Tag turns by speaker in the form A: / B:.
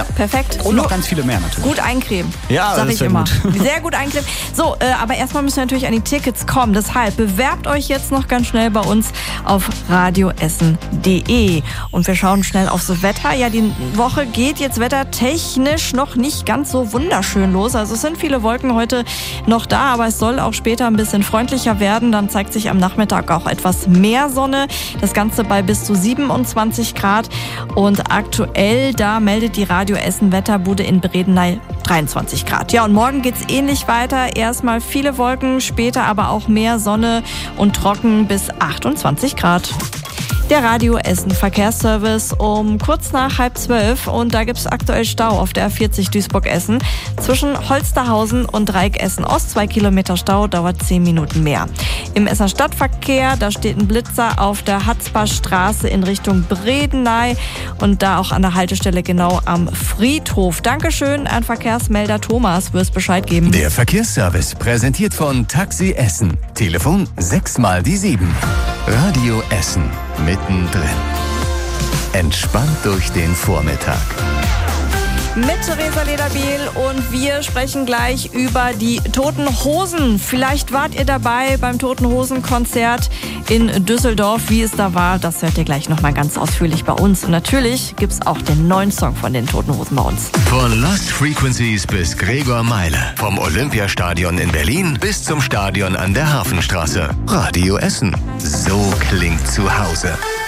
A: Perfekt.
B: Und noch ganz viele mehr natürlich.
A: Gut eincremen,
B: Ja,
A: sag
B: das
A: ich
B: wär
A: immer.
B: gut.
A: Sehr gut eincremen. So, aber erstmal müssen wir natürlich an die Tickets kommen. Deshalb bewerbt euch jetzt noch ganz schnell bei uns auf radioessen.de. Und wir schauen schnell aufs Wetter. Ja, die Woche geht jetzt wettertechnisch noch nicht ganz so wunderschön los. Also es sind viele Wolken heute noch da, aber es soll auch später ein bisschen freundlicher werden. Dann zeigt sich am Nachmittag auch etwas mehr Sonne. Das Ganze bei bis zu 27 Grad. Und aktuell, da meldet die Radio Essen Wetterbude in Bredeney 23 Grad. Ja, und morgen geht's ähnlich weiter. Erstmal viele Wolken, später aber auch mehr Sonne und trocken bis 28 Grad. Der Radio Essen Verkehrsservice um kurz nach 11:30 und da gibt's aktuell Stau auf der A40 Duisburg-Essen. Zwischen Holsterhausen und Dreieck Essen-Ost 2 Kilometer Stau, dauert 10 Minuten mehr. Im Essener Stadtverkehr, da steht ein Blitzer auf der Hatzbarstraße in Richtung Bredeney und da auch an der Haltestelle genau am Friedhof. Dankeschön an Verkehrsmelder Thomas, wirst Bescheid geben.
C: Der Verkehrsservice präsentiert von Taxi Essen. Telefon 6x7. Radio Essen. Mittendrin. Entspannt durch den Vormittag.
A: Mit Theresa Lederbiel und wir sprechen gleich über die Toten Hosen. Vielleicht wart ihr dabei beim Toten Hosen Konzert in Düsseldorf. Wie es da war, das hört ihr gleich nochmal ganz ausführlich bei uns. Und natürlich gibt's auch den neuen Song von den Toten Hosen bei uns.
C: Von Lost Frequencies bis Gregor Meile. Vom Olympiastadion in Berlin bis zum Stadion an der Hafenstraße. Radio Essen. So klingt zu Hause.